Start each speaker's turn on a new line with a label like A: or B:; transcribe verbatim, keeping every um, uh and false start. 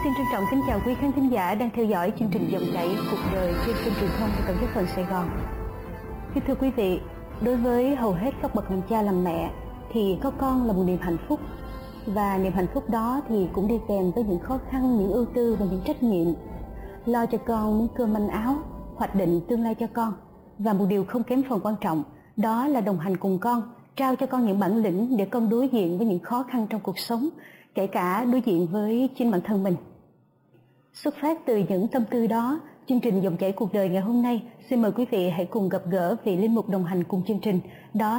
A: Xin trân trọng kính chào quý khán thính giả đang theo dõi chương trình Dòng chảy cuộc đời trên kênh truyền thông của Tổng giáo phận Sài Gòn. Kính thưa quý vị, đối với hầu hết các bậc làm cha làm mẹ thì có con là một niềm hạnh phúc, và niềm hạnh phúc đó thì cũng đi kèm với những khó khăn, những ưu tư và những trách nhiệm. Lo cho con miếng cơm manh áo, hoạch định tương lai cho con, và một điều không kém phần quan trọng, đó là đồng hành cùng con, trao cho con những bản lĩnh để con đối diện với những khó khăn trong cuộc sống, kể cả đối diện với chính bản thân mình. Xuất phát từ những tâm tư đó, chương trình Dòng chảy cuộc đời ngày hôm nay xin mời quý vị hãy cùng gặp gỡ vị linh mục đồng hành cùng chương trình, đó